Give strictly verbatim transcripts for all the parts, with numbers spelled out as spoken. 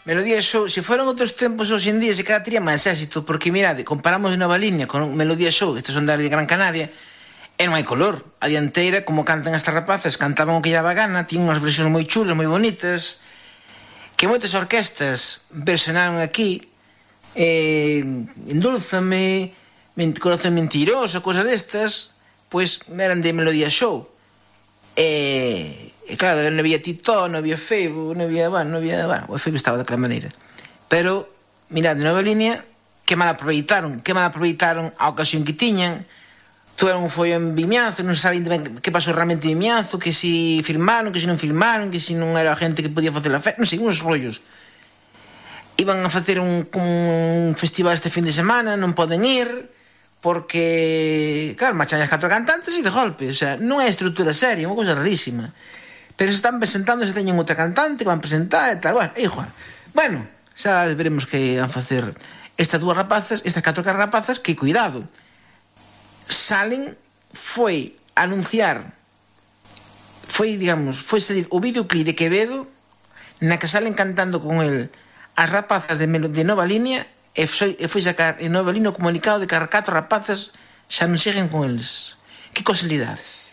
Melodía Show, se foran outros tempos hoxe en día, se cada tería máis éxito, porque mirade, comparamos de Nova Línea con Melodía Show, estes son de Gran Canaria, e non hai color. A dianteira, como cantan estas rapazas, cantaban o que lle daba gana, tiñan unhas versións moi chulas, moi bonitas, que moitas orquestas versionaron aquí, eh, Endúlzame, Corazón Mentiroso, cousas destas, pois eran de Melodía Show. E, e claro, non había Titó, non había Feibo, non había, bueno, non había, bueno, o Feibo estaba daquela maneira. Pero, mirad, de Nova Línea, que mal aproveitaron, que mal aproveitaron a ocasión que tiñan. Tuveron un follón en Vimianzo, non saben ben que pasou realmente en Vimianzo, que si filmaron, que si non filmaron, que si non era a gente que podía facer a fe, non sei, uns rollos. Iban a facer un, un festival este fin de semana, non poden ir, porque, claro, marchan as catro cantantes e de golpe, o sea, non é estrutura seria, é unha cousa rarísima. Pero se están presentando, se teñen outra cantante que van presentar e tal, bueno, é igual. Bueno, xa veremos que van facer estas dúas rapazas, estas catro rapazas, que cuidado, salen, foi anunciar, foi, digamos, foi salir o videoclip de Quevedo, na que salen cantando con el as rapazas de, de Nova Línea, e foi, e foi sacar en Nova Línea o comunicado de que as catro rapazas xa non siguen con eles. Que casualidades.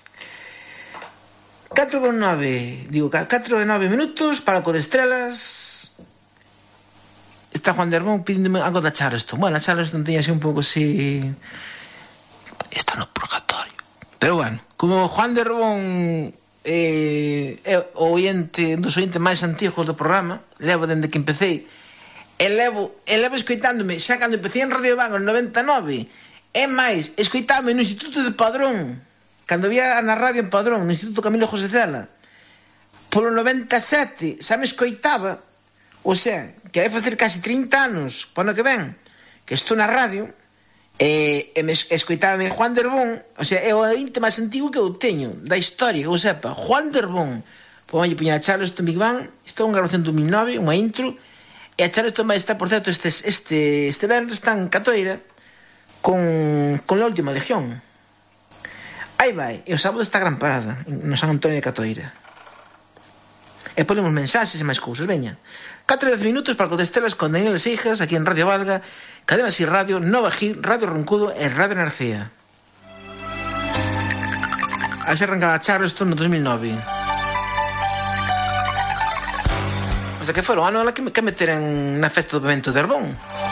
catro con nove, digo, catro e nove minutos, Palco de Estrelas. Está Juan de Herbón pidíndome algo da Charleston. Bueno, a Charleston tenía así un pouco así... Está no purgatorio. Pero bueno, como Juan de Herbón eh, é o ointe, dos ointes máis antigos do programa, levo dende que empecé, e levo, e levo escoitándome xa cando empecé en Radio Van, en noventa e nove, e máis, escoitándome no Instituto de Padrón, cando había na radio en Padrón, no Instituto Camilo José Cela, polo noventa e sete, xa me escoitaba, o sea, que vai facer casi trinta anos, para ano que ven, que estou na radio, e, e me escoitaba Juan de Herbón, o sea, é o ointe máis antigo que eu teño, da historia, que eu sepa, Juan de Herbón, pois vai poñer a Charleston Big Bang, isto é unha grabación do mil nove, unha intro. E a Charleston vai estar, por certo, este, este, este venres está en Catoira con, con la última legión. Aí vai, e o sábado está gran parada no San Antonio de Catoira. E ponemos mensaxes e máis cousas, veña. catro e dez minutos para o de Estelas con Daniel Seijas, aquí en Radio Valga, Cadena Si Radio, Nova Hit, Radio Roncudo e Radio Narcea. Así arrancaba a Charleston no dos mil nove. O sea, que foron ano que, que meteran na festa do Bemento de Herbón.